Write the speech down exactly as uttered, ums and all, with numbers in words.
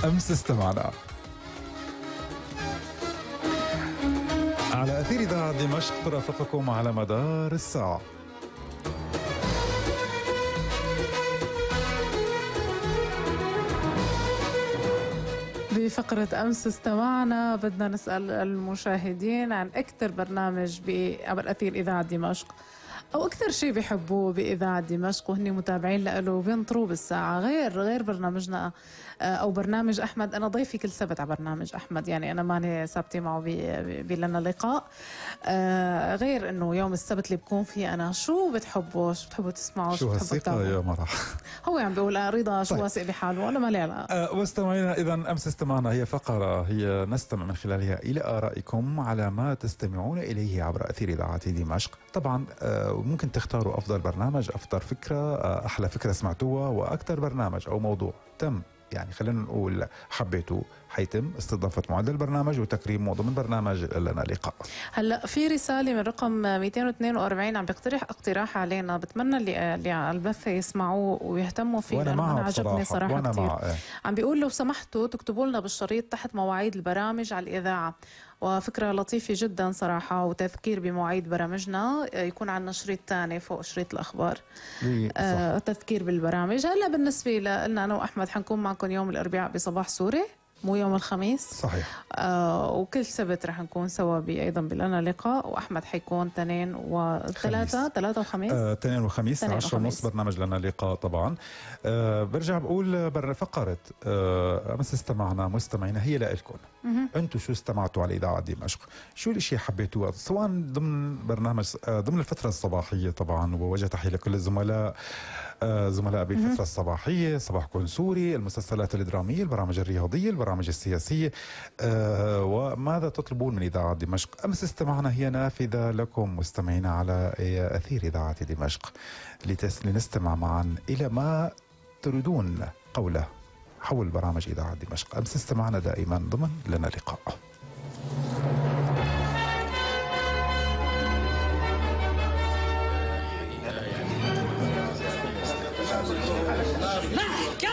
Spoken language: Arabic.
أمس استمعنا على أثير إذاعة دمشق ترافقكم على مدار الساعة. بفقرة أمس استمعنا بدنا نسأل المشاهدين عن أكثر برنامج عبر أثير إذاعة دمشق أو أكثر شيء بيحبوه بإذاعة دمشق وهني متابعين له وبينطروه بالساعة، غير غير برنامجنا أو برنامج أحمد. أنا ضيفي كل سبت على برنامج أحمد، يعني أنا ماني ثابتة معه بلنا لقاء، غير إنه يوم السبت اللي بكون فيه أنا. شو بتحبوا؟ شو بتحبوا تسمعوا؟ شو هالثقة يا مرح؟ هو عم بيقول رضا شو واثق بحاله ولا ما لي علاقة. واستمعينا إذا أمس استمعنا هي فقرة هي نستمع من خلالها إلى آرائكم على ما تستمعون إليه عبر أثير إذاعة دمشق. طبعا ممكن تختاروا أفضل برنامج، أفضل فكرة، أحلى فكرة سمعتوها، وأكثر برنامج أو موضوع تم يعني خلينا نقول حبيتوا حيتم استضافة معد البرنامج وتكريمه ضمن برنامج لنا لقاء. هلا في رسالة من رقم مئتين واثنين وأربعين عم بيقترح اقتراح علينا، بتمنى اللي اللي على البث يسمعوه ويهتموا فيه لأنه أنا عجبني صراحة كثير. اه. عم بيقول لو سمحتوا تكتبوا لنا بالشريط تحت مواعيد البرامج على الإذاعة، وفكرة لطيفة جدا صراحة، وتذكير بمواعيد برامجنا، يكون عندنا شريط تاني فوق شريط الأخبار آه تذكير بالبرامج. هلا بالنسبة لنا أنا وأحمد حنكون معكم يوم الأربعاء بصباح سوري مو يوم الخميس. صحيح. آه وكل سبت رح نكون سوا أيضا بلنا لقاء، وأحمد حيكون تنين وثلاثة ثلاثة وخميس آه تنين وخميس عشرة ونص برنامج لنا لقاء. طبعا آه برجع بقول بر فقرة آه أمس استمعنا مستمعينا هي لإلكم أنتم. شو استمعتوا على إذاعة دمشق؟ شو الاشياء حبيتوها سواء ضمن برنامج آه ضمن الفترة الصباحية طبعا، ووجه تحية لكل الزملاء آه زملاء بالفترة الصباحية، صباحكم سوري، المسلسلات الدرامية، البرامج الرياضية، البرامج السياسية، آه وماذا تطلبون من إذاعة دمشق؟ أمس استمعنا هي نافذة لكم مستمعين على أثير إذاعة دمشق لنستمع معا إلى ما تريدون قوله حول برامج إذاعة دمشق. أمس استمعنا دائما ضمن لنا لقاء. لا